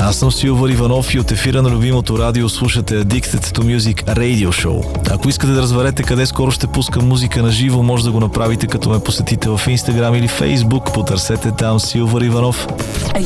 Аз съм Силвър Иванов и от ефира на любимото радио слушате Addicted to Music Radio Show. Ако искате да разберете къде скоро ще пускам музика на живо, може да го направите като ме посетите в Instagram или Facebook. Потърсете там Силвър Иванов.